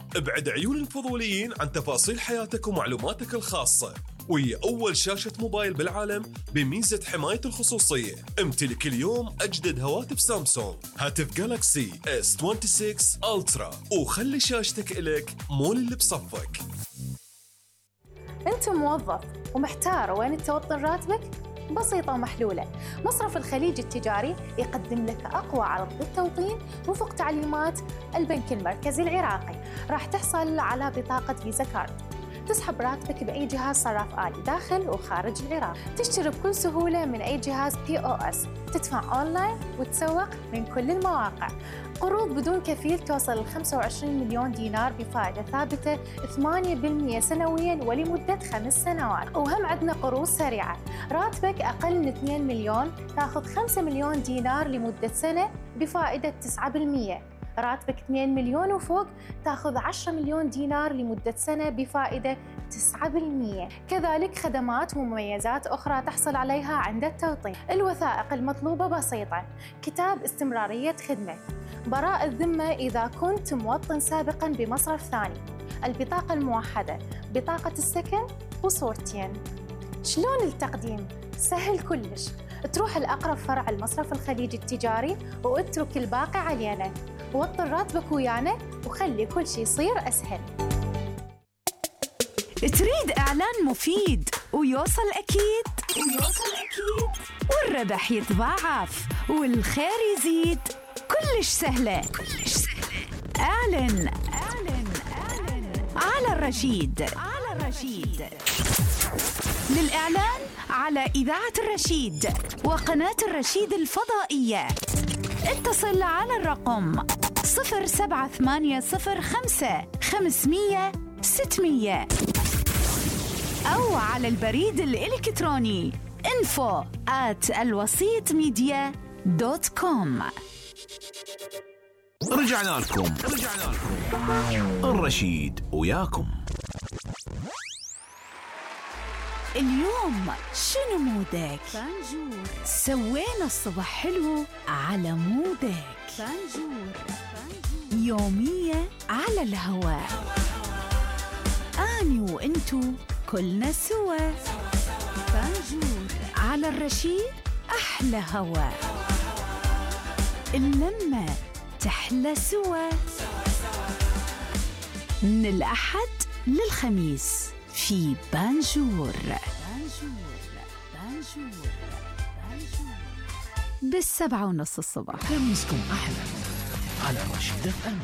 ابعد عيون الفضوليين عن تفاصيل حياتك ومعلوماتك الخاصة، وهي أول شاشة موبايل بالعالم بميزة حماية الخصوصية. امتلك اليوم أجدد هواتف سامسونج، هاتف جالاكسي S26 ألترا، وخلي شاشتك إلك مو اللي بصفك. أنت موظف ومحتار وين توطن راتبك؟ بسيطة ومحلولة. مصرف الخليج التجاري يقدم لك أقوى عرض للتوطين وفق تعليمات البنك المركزي العراقي. راح تحصل على بطاقة فيزا كارد، تسحب راتبك بأي جهاز صراف آلي داخل وخارج العراق، تشتري بكل سهولة من أي جهاز POS، تدفع أونلاين وتسوق من كل المواقع. قروض بدون كفيل توصل ل 25 مليون دينار بفائدة ثابتة 8% سنوياً ولمدة 5 سنوات. وهم عندنا قروض سريعة، راتبك أقل من 2 مليون تاخذ 5 مليون دينار لمدة سنة بفائدة 9%. راتبك 2 مليون وفوق تاخذ 10 مليون دينار لمدة سنة بفائدة 9%. كذلك خدمات ومميزات أخرى تحصل عليها عند التوطين. الوثائق المطلوبة بسيطة: كتاب استمرارية خدمة، براءة الذمة إذا كنت موطن سابقاً بمصرف ثاني، البطاقة الموحدة، بطاقة السكن وصورتين. شلون التقديم؟ سهل كلش، تروح الأقرب فرع المصرف الخليجي التجاري واترك الباقي علينا. وطن راتبك ويانا وخلي كل شيء يصير أسهل. تريد إعلان مفيد ويوصل أكيد والربح يتضاعف والخير يزيد، كلش سهلة. اعلن على الرشيد. للإعلان على إذاعة الرشيد وقناة الرشيد الفضائية اتصل على الرقم 07805 أو على البريد الإلكتروني info@alwasitmedia.com. رجعنا لكم الرشيد وياكم. اليوم شنو مودك؟ فانجور. سوينا الصبح حلو على مودك. فانجور. يومية على الهواء، أني وإنتو كلنا سوا. فانجور على الرشيد، أحلى هواء، اللمة تحلى سوا. من الأحد للخميس في بانجور ب7:30 الصبح. خميسكم أحلى على رشيد FM.